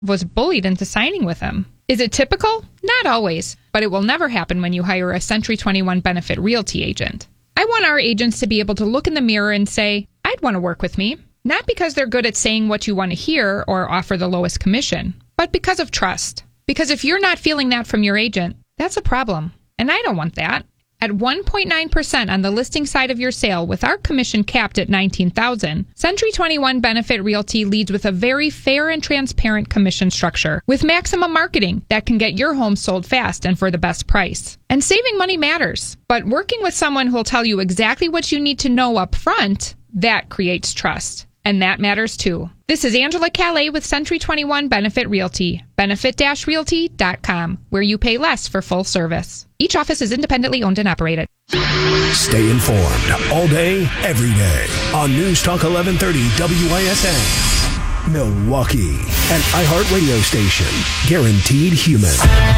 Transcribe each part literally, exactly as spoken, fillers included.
was bullied into signing with him. Is it typical? Not always, but it will never happen when you hire a Century twenty-one Benefit Realty agent. I want our agents to be able to look in the mirror and say, I'd want to work with me. Not because they're good at saying what you want to hear or offer the lowest commission, but because of trust. Because if you're not feeling that from your agent, that's a problem. And I don't want that. At one point nine percent on the listing side of your sale with our commission capped at nineteen thousand dollars, Century twenty-one Benefit Realty leads with a very fair and transparent commission structure with maximum marketing that can get your home sold fast and for the best price. And saving money matters, but working with someone who will tell you exactly what you need to know up front, that creates trust. And that matters too. This is Angela Calais with Century twenty-one Benefit Realty, benefit dash realty dot com, where you pay less for full service. Each office is independently owned and operated. Stay informed all day, every day on News Talk eleven thirty W I S N. Milwaukee, an iHeart radio station, guaranteed human.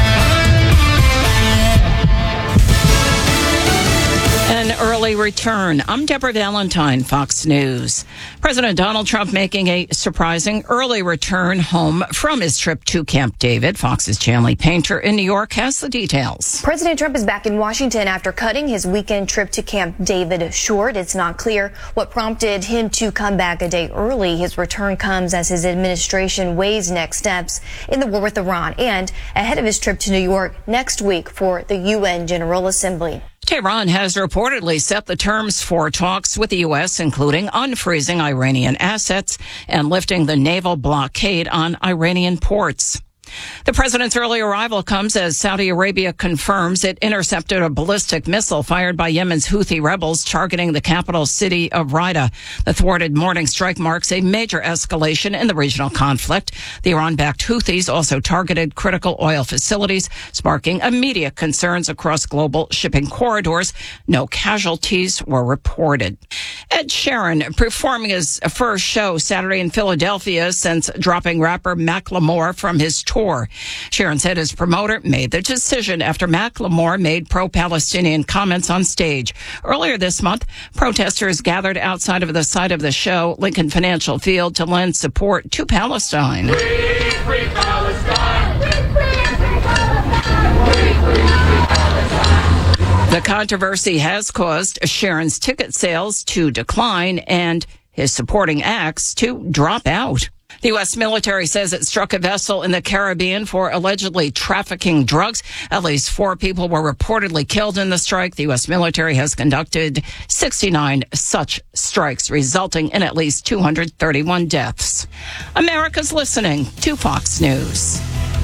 An early return. I'm Deborah Valentine, Fox News. President Donald Trump making a surprising early return home from his trip to Camp David. Fox's Chanley Painter in New York has the details. President Trump is back in Washington after cutting his weekend trip to Camp David short. It's not clear what prompted him to come back a day early. His return comes as his administration weighs next steps in the war with Iran and ahead of his trip to New York next week for the U N General Assembly. Tehran has reportedly set the terms for talks with the U S, including unfreezing Iranian assets and lifting the naval blockade on Iranian ports. The president's early arrival comes as Saudi Arabia confirms it intercepted a ballistic missile fired by Yemen's Houthi rebels targeting the capital city of Riyadh. The thwarted morning strike marks a major escalation in the regional conflict. The Iran-backed Houthis also targeted critical oil facilities, sparking immediate concerns across global shipping corridors. No casualties were reported. Ed Sheeran performing his first show Saturday in Philadelphia since dropping rapper Macklemore from his tour. Sheeran said his promoter made the decision after Macklemore made pro-Palestinian comments on stage. Earlier this month, protesters gathered outside of the site of the show, Lincoln Financial Field, to lend support to Palestine. We free Palestine! We free Palestine! We free Palestine! The controversy has caused Sheeran's ticket sales to decline and his supporting acts to drop out. The U S military says it struck a vessel in the Caribbean for allegedly trafficking drugs. At least four people were reportedly killed in the strike. The U S military has conducted sixty-nine such strikes, resulting in at least two hundred thirty-one deaths. America's listening to Fox News.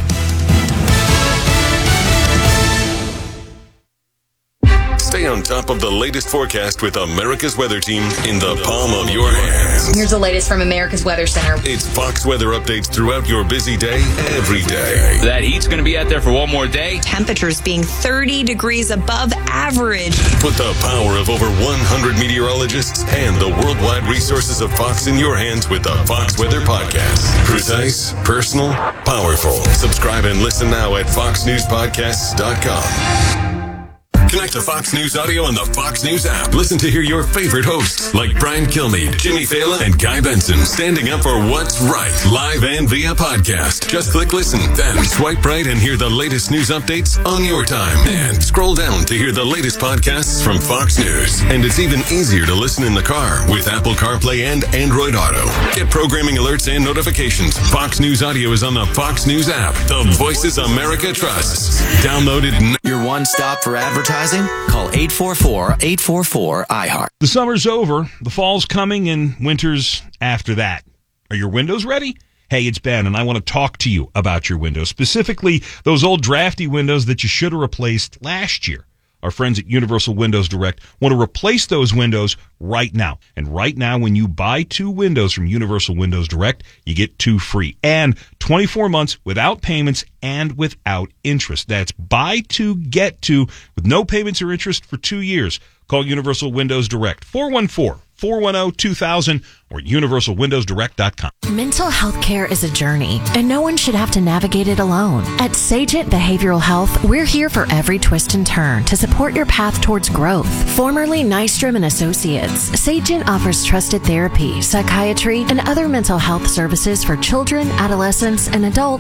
Stay on top of the latest forecast with America's Weather Team in the palm of your hands. Here's the latest from America's Weather Center. It's Fox weather updates throughout your busy day, every day. That heat's going to be out there for one more day. Temperatures being thirty degrees above average. Put the power of over one hundred meteorologists and the worldwide resources of Fox in your hands with the Fox Weather Podcast. Precise, personal, powerful. Subscribe and listen now at fox news podcasts dot com. Connect to Fox News Audio on the Fox News app. Listen to hear your favorite hosts like Brian Kilmeade, Jimmy Fallon, and Guy Benson standing up for what's right, live and via podcast. Just click listen, then swipe right and hear the latest news updates on your time. And scroll down to hear the latest podcasts from Fox News. And it's even easier to listen in the car with Apple CarPlay and Android Auto. Get programming alerts and notifications. Fox News Audio is on the Fox News app. The voices America trusts. Download it now. Your one stop for advertising? Call eight four four, eight four four, I heart. The summer's over, the fall's coming, and winter's after that. Are your windows ready? Hey, it's Ben, and I want to talk to you about your windows, specifically those old drafty windows that you should have replaced last year. Our friends at Universal Windows Direct want to replace those windows right now. And right now, when you buy two windows from Universal Windows Direct, you get two free. And twenty-four months without payments and without interest. That's buy two, get two with no payments or interest for two years. Call Universal Windows Direct, four one four, four one zero, two thousand or universal windows direct dot com. Mental health care is a journey, and no one should have to navigate it alone. At Sagent Behavioral Health, we're here for every twist and turn to support your path towards growth. Formerly Nystrom and Associates, Sagent offers trusted therapy, psychiatry, and other mental health services for children, adolescents, and adults